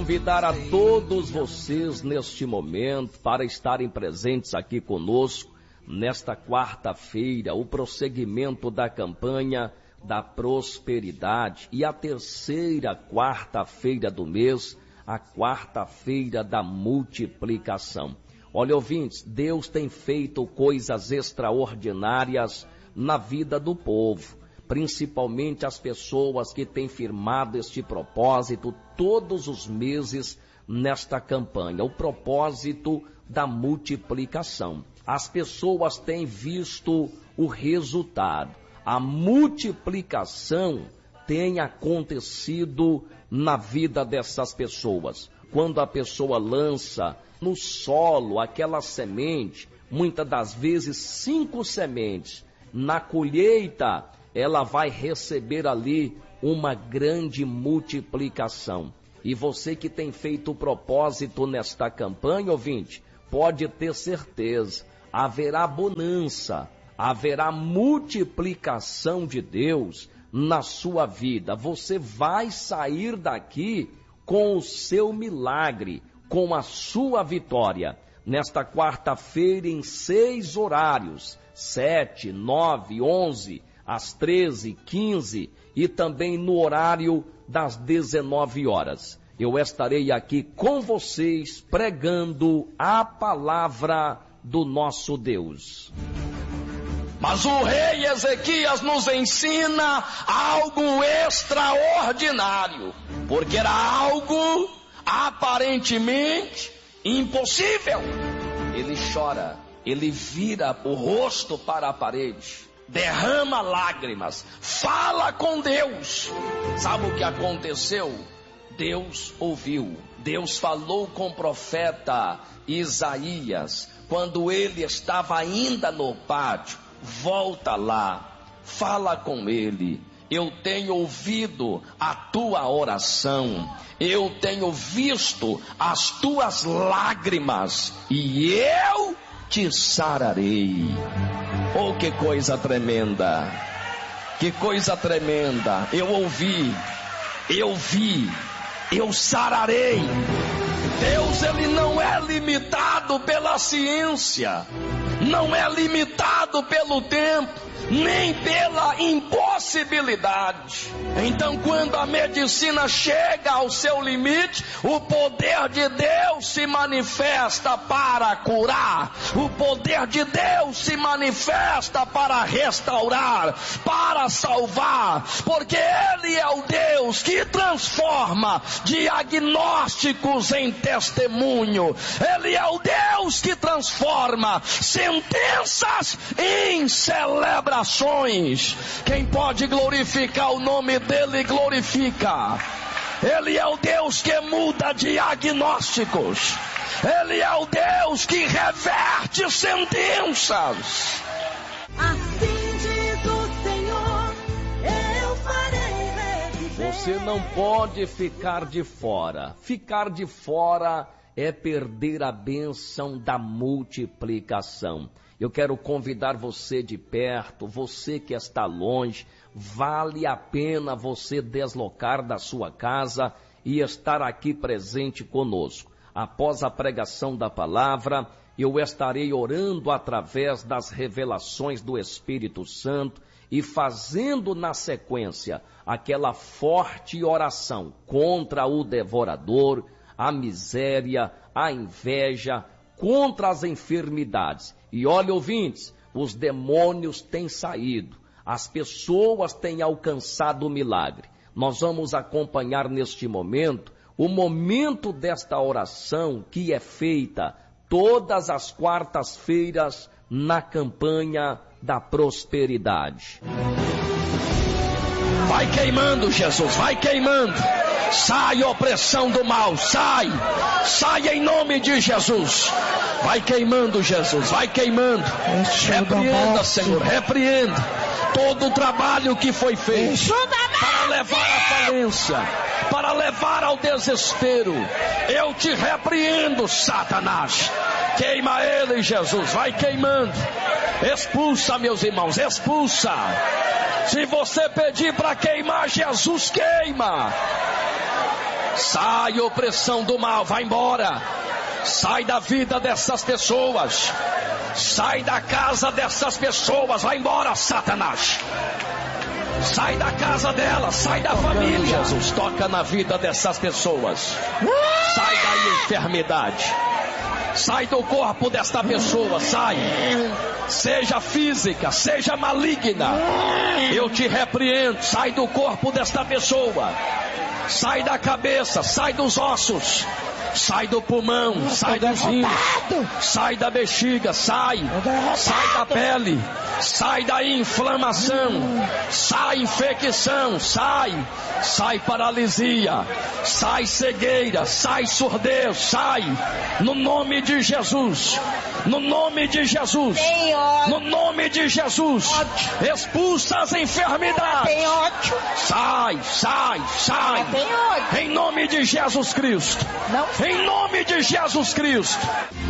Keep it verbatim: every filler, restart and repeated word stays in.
convidar a todos vocês neste momento para estarem presentes aqui conosco nesta quarta-feira, o prosseguimento da campanha da prosperidade e a terceira quarta-feira do mês, a quarta-feira da multiplicação. Olha, ouvintes, Deus tem feito coisas extraordinárias na vida do povo, principalmente as pessoas que têm firmado este propósito todos os meses nesta campanha, o propósito da multiplicação. As pessoas têm visto o resultado. A multiplicação tem acontecido na vida dessas pessoas. Quando a pessoa lança no solo aquela semente, muitas das vezes cinco sementes, na colheita ela vai receber ali uma grande multiplicação. E você que tem feito o propósito nesta campanha, ouvinte, pode ter certeza, haverá bonança, haverá multiplicação de Deus na sua vida. Você vai sair daqui com o seu milagre, com a sua vitória. Nesta quarta-feira, em seis horários, sete, nove, onze, às treze, quinze e também no horário das dezenove horas. Eu estarei aqui com vocês pregando a palavra do nosso Deus. Mas o rei Ezequias nos ensina algo extraordinário, porque era algo aparentemente impossível. Ele chora, ele vira o rosto para a parede, derrama lágrimas, fala com Deus. Sabe o que aconteceu? Deus ouviu. Deus falou com o profeta Isaías, quando ele estava ainda no pátio. Volta lá, fala com ele. Eu tenho ouvido a tua oração, eu tenho visto as tuas lágrimas e eu te sararei. Oh, que coisa tremenda, que coisa tremenda. Eu ouvi, eu vi, eu sararei. Deus, ele não é limitado pela ciência, não é limitado pelo tempo, nem pela impossibilidade. Então, quando a medicina chega ao seu limite, o poder de Deus se manifesta para curar, o poder de Deus se manifesta para restaurar, para salvar, porque Ele é o Deus que transforma diagnósticos em testemunho. Ele é o Deus que transforma sentenças em celebrações. Quem pode glorificar o nome dele, glorifica. Ele é o Deus que muda diagnósticos. Ele é o Deus que reverte sentenças. Assim diz o Senhor, eu farei reviver. Você não pode ficar de fora. Ficar de fora é perder a bênção da multiplicação. Eu quero convidar você de perto, você que está longe, vale a pena você deslocar da sua casa e estar aqui presente conosco. Após a pregação da palavra, eu estarei orando através das revelações do Espírito Santo e fazendo na sequência aquela forte oração contra o devorador, a miséria, a inveja, contra as enfermidades. E olha, ouvintes, os demônios têm saído, as pessoas têm alcançado o milagre. Nós vamos acompanhar neste momento, o momento desta oração que é feita todas as quartas-feiras na campanha da prosperidade. Vai queimando, Jesus, vai queimando. Sai, opressão do mal, sai, sai em nome de Jesus. Vai queimando, Jesus, vai queimando. Repreenda, Senhor, repreenda todo o trabalho que foi feito para levar à falência, para levar ao desespero. Eu te repreendo, Satanás. Queima ele, Jesus, vai queimando. Expulsa, meus irmãos, expulsa. Se você pedir para queimar, Jesus queima. Sai, opressão do mal, vai embora. Sai da vida dessas pessoas. Sai da casa dessas pessoas, vai embora, Satanás. Sai da casa dela, sai da família. Jesus, toca na vida dessas pessoas. Sai da enfermidade. Sai do corpo desta pessoa, sai. Seja física, seja maligna. Eu te repreendo, sai do corpo desta pessoa. Sai da cabeça, sai dos ossos. Sai do pulmão, sai dos rins, sai da bexiga, sai, sai da pele, sai da inflamação, sai infecção, sai, sai paralisia, sai cegueira, sai surdez, sai, no nome de Jesus, no nome de Jesus, no nome de Jesus, expulsa as enfermidades, sai, sai, sai, em nome de Jesus Cristo. Em nome de Jesus Cristo.